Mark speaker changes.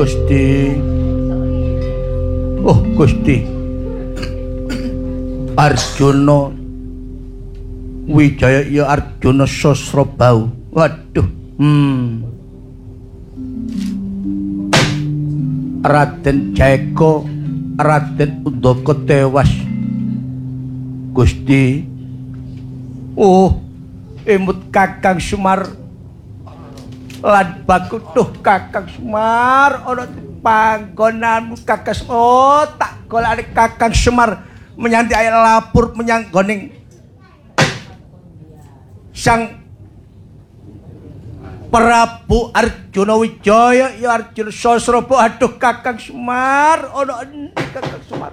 Speaker 1: Gusti. Oh, Gusti. Arjuna Wijaya ya Arjuna Sasrabau. Waduh. Raden Jayaka, Raden Undaka tewas. Gusti. Oh, emut Kakang Semar lan bakutuh Kakang Semar ana panggonanmu Kakang. Oh, tak golekane Kakang Semar menyanti ayo lapur menyang goning Sang Prabu Arjuna Wijaya ya Arjuna Sasrabau. Aduh Kakang Semar ana endi Kakang Semar.